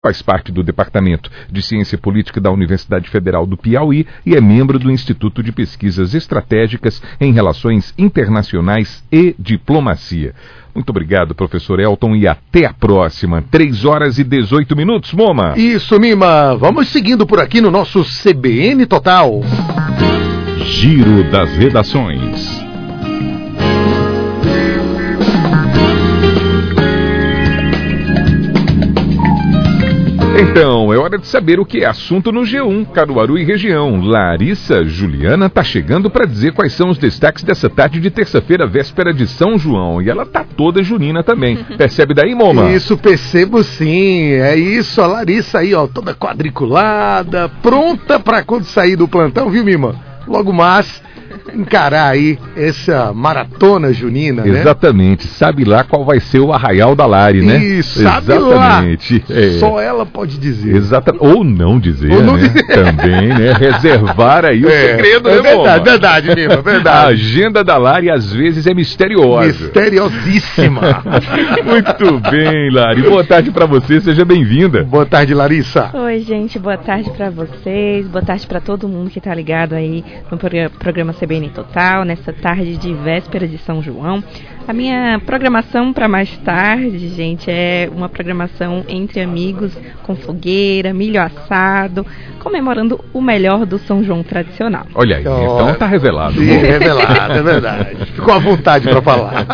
Faz parte do Departamento de Ciência Política da Universidade Federal do Piauí e é membro do Instituto de Pesquisas Estratégicas em Relações Internacionais e Diplomacia. Muito obrigado, professor Elton, e até a próxima. 3h18, Moma. Isso, Mima. Vamos seguindo por aqui no nosso CBN Total. Giro das Redações. Então, é hora de saber o que é assunto no G1, Caruaru e região. Larissa Juliana tá chegando para dizer quais são os destaques dessa tarde de terça-feira, véspera de São João. E ela tá toda junina também. Percebe daí, Moma? Isso, percebo sim. É isso, a Larissa aí, ó, toda quadriculada, pronta para quando sair do plantão, viu, Mima? Logo mais encarar aí essa maratona junina, né? Exatamente. Sabe lá qual vai ser o arraial da Lari, né? Isso, sabe exatamente. Lá. É. Só ela pode dizer. Ou não dizer, ou não né? Dizer. Também, né? Reservar aí o segredo, né, verdade, verdade, Mima, verdade. A agenda da Lari às vezes é misteriosa. Misteriosíssima. Muito bem, Lari. Boa tarde pra você, seja bem-vinda. Boa tarde, Larissa. Oi, gente, boa tarde pra vocês, boa tarde pra todo mundo que tá ligado aí no programa CBN Total, nessa tarde de véspera de São João. A minha programação para mais tarde, gente, é uma programação entre amigos, com fogueira, milho assado, comemorando o melhor do São João tradicional. Olha aí, então tá revelado. Sim, revelado, é verdade. Ficou à vontade para falar.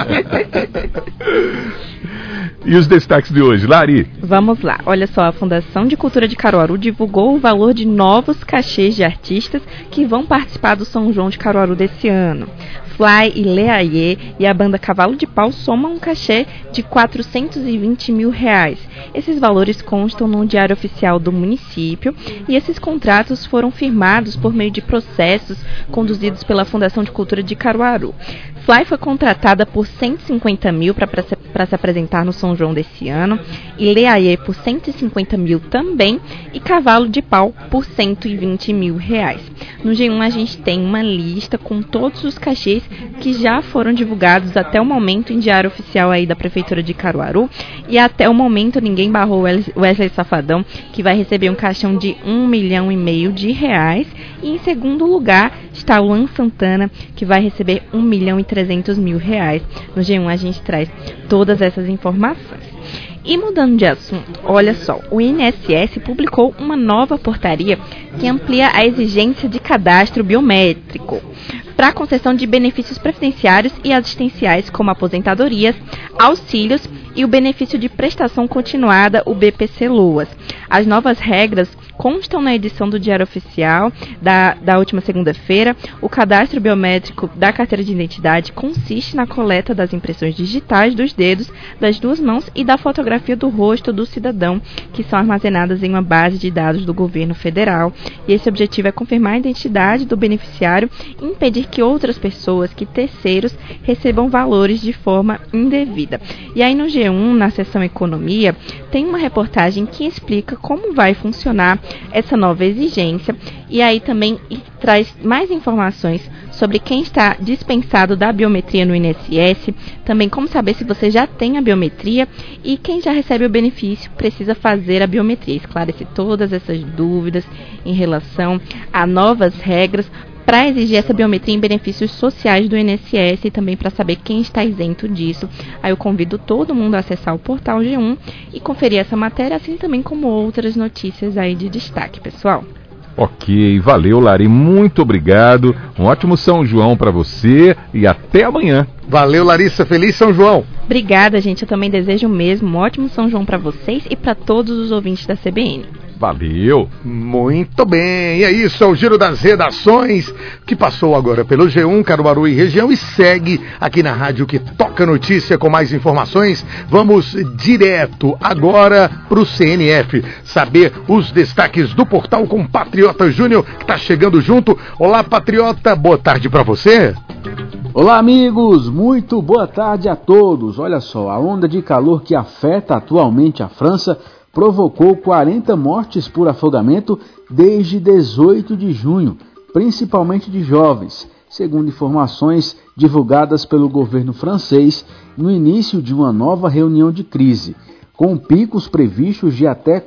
E os destaques de hoje, Lari? Vamos lá. Olha só, a Fundação de Cultura de Caruaru divulgou o valor de novos cachês de artistas que vão participar do São João de Caruaru desse ano. Fly e Leaie e a banda Cavalo de Pau somam um cachê de R$420 mil. Esses valores constam no Diário Oficial do município e esses contratos foram firmados por meio de processos conduzidos pela Fundação de Cultura de Caruaru. Fly foi contratada por R$150 mil para se apresentar no São João desse ano, e Leaie por R$150 mil também, e Cavalo de Pau por R$120 mil. No G1 a gente tem uma lista com todos os cachês que já foram divulgados até o momento em Diário Oficial aí da Prefeitura de Caruaru, e até o momento ninguém barrou o Wesley Safadão, que vai receber um caixão de R$1,5 milhão, e em segundo lugar está o Luan Santana, que vai receber R$1,3 milhão. No G1 a gente traz todas essas informações. E mudando de assunto, olha só, o INSS publicou uma nova portaria que amplia a exigência de cadastro biométrico para a concessão de benefícios previdenciários e assistenciais como aposentadorias, auxílios e o benefício de prestação continuada, o BPC-LOAS. As novas regras constam na edição do Diário Oficial da última segunda-feira. O cadastro biométrico da carteira de identidade consiste na coleta das impressões digitais dos dedos, das duas mãos e da fotografia do rosto do cidadão, que são armazenadas em uma base de dados do governo federal. E esse objetivo é confirmar a identidade do beneficiário e impedir que outras pessoas, que terceiros, recebam valores de forma indevida. E aí no G1, na seção Economia, tem uma reportagem que explica como vai funcionar essa nova exigência, e aí também traz mais informações sobre quem está dispensado da biometria no INSS, também como saber se você já tem a biometria, e quem já recebe o benefício precisa fazer a biometria. Esclarece todas essas dúvidas em relação a novas regras para exigir essa biometria em benefícios sociais do INSS, e também para saber quem está isento disso. Aí eu convido todo mundo a acessar o portal G1 e conferir essa matéria, assim também como outras notícias aí de destaque, pessoal. Ok, valeu, Lari, muito obrigado, um ótimo São João para você e até amanhã. Valeu, Larissa, feliz São João. Obrigada, gente, eu também desejo o mesmo, um ótimo São João para vocês e para todos os ouvintes da CBN. Valeu. Muito bem, e é isso, é o Giro das Redações, que passou agora pelo G1, Caruaru e região, e segue aqui na rádio que toca notícia com mais informações. Vamos direto agora para o CNF, saber os destaques do portal com Patriota Júnior, que está chegando junto. Olá, Patriota, boa tarde para você. Olá, amigos, muito boa tarde a todos. Olha só, a onda de calor que afeta atualmente a França provocou 40 mortes por afogamento desde 18 de junho, principalmente de jovens, segundo informações divulgadas pelo governo francês no início de uma nova reunião de crise, com picos previstos de até